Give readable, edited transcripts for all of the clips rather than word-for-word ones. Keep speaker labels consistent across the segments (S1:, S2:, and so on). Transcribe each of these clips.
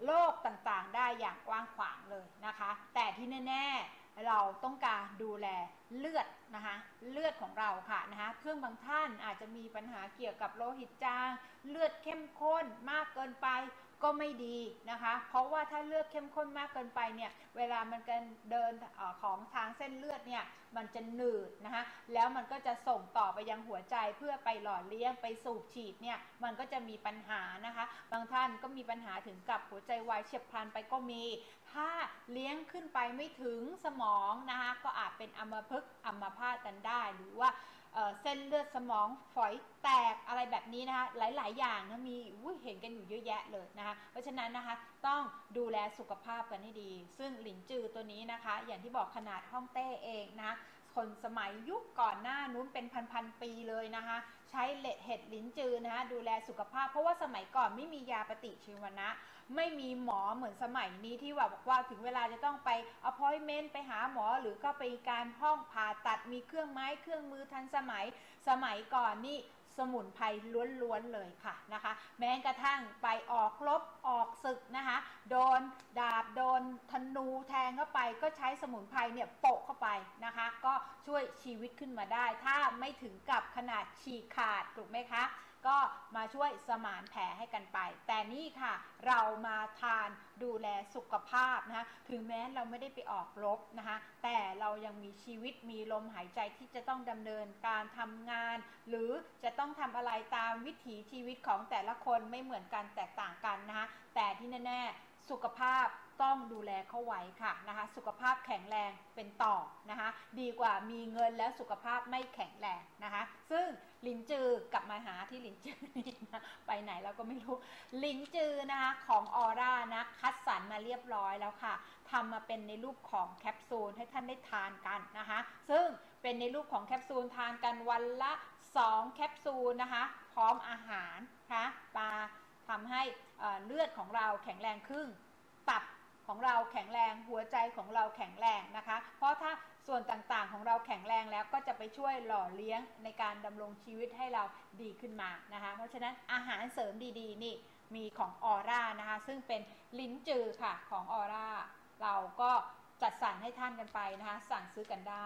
S1: โรคต่างๆได้อย่างกว้างขวางเลยนะคะแต่ที่แน่ๆเราต้องการดูแลเลือดนะคะเลือดของเราค่ะนะคะเพื่อนบางท่านอาจจะมีปัญหาเกี่ยวกับโลหิตจางเลือดเข้มข้นมากเกินไปก็ไม่ดีนะคะเพราะว่าถ้าเลือดเข้มข้นมากเกินไปเนี่ยเวลามันกันเดินของทางเส้นเลือดเนี่ยมันจะหนืดนะคะแล้วมันก็จะส่งต่อไปยังหัวใจเพื่อไปหล่อเลี้ยงไปสูบฉีดเนี่ยมันก็จะมีปัญหานะคะบางท่านก็มีปัญหาถึงกับหัวใจวายเฉียบพลันไปก็มีถ้าเลี้ยงขึ้นไปไม่ถึงสมองนะคะก็อาจเป็นอัมพฤกษ์อัมพาตกันได้หรือว่าเส้นเลือดสมองฝอยแตกอะไรแบบนี้นะคะหลายๆอย่างนะมีเห็นกันอยู่เยอะแยะเลยนะคะเพราะฉะนั้นนะคะต้องดูแลสุขภาพกันให้ดีซึ่งหลินจือตัวนี้นะคะอย่างที่บอกขนาดฮ่องเต้เองนะคนสมัยยุคก่อนหน้านู้นเป็นพันปีเลยนะคะใช้เห็ดหลินจือนะคะดูแลสุขภาพเพราะว่าสมัยก่อนไม่มียาปฏิชีวนะไม่มีหมอเหมือนสมัยนี้ที่บอกว่าถึงเวลาจะต้องไปappointment ไปหาหมอหรือก็ไปการห้องผ่าตัดมีเครื่องไม้เครื่องมือทันสมัยก่อนนี่สมุนไพรล้วนๆเลยค่ะนะคะแม้กระทั่งไปออกรบออกศึกนะคะโดนดาบโดนธนูแทงเข้าไปก็ใช้สมุนไพรเนี่ยโปะเข้าไปนะคะก็ช่วยชีวิตขึ้นมาได้ถ้าไม่ถึงกับขนาดฉีกขาดถูกไหมคะก็มาช่วยสมานแผลให้กันไปแต่นี่ค่ะเรามาทานดูแลสุขภาพนะคะถึงแม้เราไม่ได้ไปออกรบนะคะแต่เรายังมีชีวิตมีลมหายใจที่จะต้องดำเนินการทำงานหรือจะต้องทำอะไรตามวิถีชีวิตของแต่ละคนไม่เหมือนกันแตกต่างกันนะคะแต่ที่แน่ๆสุขภาพต้องดูแลเข้าไว้ค่ะนะคะสุขภาพแข็งแรงเป็นต่อนะคะดีกว่ามีเงินแล้วสุขภาพไม่แข็งแรงนะคะซึ่งหลินจือกลับมาหาที่หลินจือนี่นะไปไหนเราก็ไม่รู้หลินจือนะคะของออร่านะคัดสรรมาเรียบร้อยแล้วค่ะทำมาเป็นในรูปของแคปซูลให้ท่านได้ทานกันนะคะซึ่งเป็นในรูปของแคปซูลทานกันวันละ2แคปซูลนะคะพร้อมอาหารนะคะทำให้เลือดของเราแข็งแรงขึ้นตับของเราแข็งแรงหัวใจของเราแข็งแรงนะคะเพราะถ้าส่วนต่างๆของเราแข็งแรงแล้วก็จะไปช่วยหล่อเลี้ยงในการดำรงชีวิตให้เราดีขึ้นมานะคะเพราะฉะนั้นอาหารเสริมดีๆนี่มีของออร่านะคะซึ่งเป็นลิ้นจือค่ะของออร่าเราก็จัดสรรให้ท่านกันไปนะคะสั่งซื้อกันได้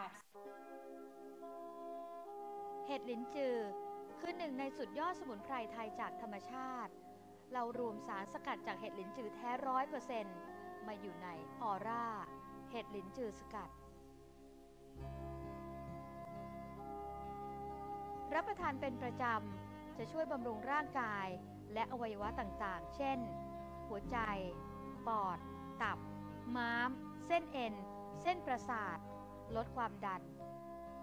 S2: เห็ดลิ้นจือคือหนึ่งในสุดยอดสมุนไพรไทยจากธรรมชาติเรารวมสารสกัดจากเห็ดลิ้นจือแท้ 100% มาอยู่ในออร่าเห็ดลิ้นจือสกัดรับประทานเป็นประจำจะช่วยบำรุงร่างกายและอวัยวะต่างๆเช่นหัวใจปอดตับม้ามเส้นเอ็นเส้นประสาทลดความดัน